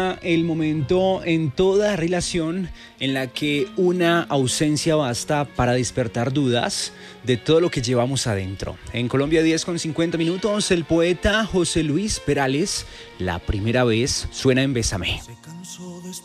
El momento en toda relación en la que una ausencia basta para despertar dudas de todo lo que llevamos adentro. En Colombia 10:50, el poeta José Luis Perales, La primera vez, suena en Bésame. Se cansó